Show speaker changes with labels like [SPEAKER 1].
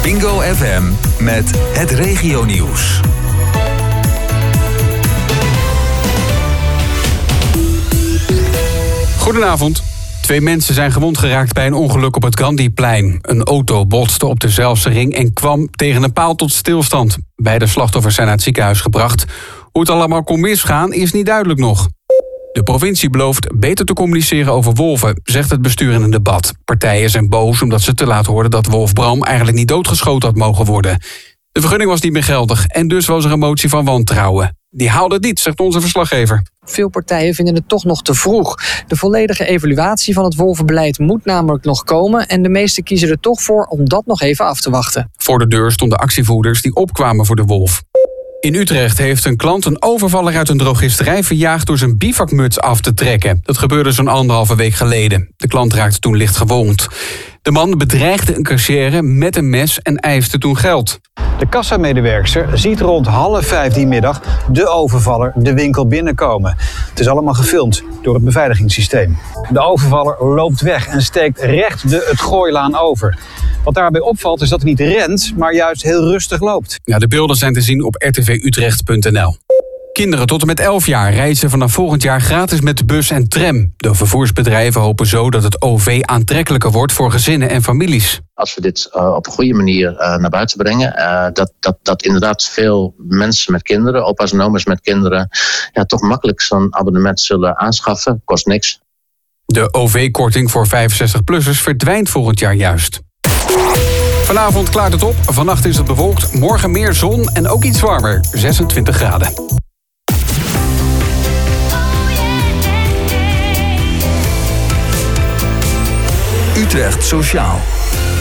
[SPEAKER 1] Bingo FM met het regionieuws.
[SPEAKER 2] Goedenavond. 2 mensen zijn gewond geraakt bij een ongeluk op het Gandhiplein. Een auto botste op de Zelfsering en kwam tegen een paal tot stilstand. Beide slachtoffers zijn naar het ziekenhuis gebracht. Hoe het allemaal kon misgaan is niet duidelijk nog. De provincie belooft beter te communiceren over wolven, zegt het bestuur in een debat. Partijen zijn boos omdat ze te laat hoorden dat wolf Bram eigenlijk niet doodgeschoten had mogen worden. De vergunning was niet meer geldig en dus was er een motie van wantrouwen. Die haalde het niet, zegt onze verslaggever.
[SPEAKER 3] Veel partijen vinden het toch nog te vroeg. De volledige evaluatie van het wolvenbeleid moet namelijk nog komen en de meesten kiezen er toch voor om dat nog even af te wachten.
[SPEAKER 2] Voor de deur stonden actievoerders die opkwamen voor de wolf. In Utrecht heeft een klant een overvaller uit een drogisterij verjaagd door zijn bivakmuts af te trekken. Dat gebeurde zo'n 1,5 week geleden. De klant raakte toen licht gewond. De man bedreigde een kassière met een mes en eiste toen geld.
[SPEAKER 4] De kassamedewerkster ziet rond 4:30 die middag de overvaller de winkel binnenkomen. Het is allemaal gefilmd door het beveiligingssysteem. De overvaller loopt weg en steekt recht het gooilaan over. Wat daarbij opvalt is dat hij niet rent, maar juist heel rustig loopt.
[SPEAKER 2] Ja, de beelden zijn te zien op rtvutrecht.nl. Kinderen tot en met 11 jaar reizen vanaf volgend jaar gratis met de bus en tram. De vervoersbedrijven hopen zo dat het OV aantrekkelijker wordt voor gezinnen en families.
[SPEAKER 5] Als we dit op een goede manier naar buiten brengen, dat inderdaad veel mensen met kinderen, opa's en oma's met kinderen, toch makkelijk zo'n abonnement zullen aanschaffen. Kost niks.
[SPEAKER 2] De OV-korting voor 65-plussers verdwijnt volgend jaar juist. Vanavond klaart het op, vannacht is het bewolkt, morgen meer zon en ook iets warmer, 26 graden.
[SPEAKER 1] Utrecht Sociaal.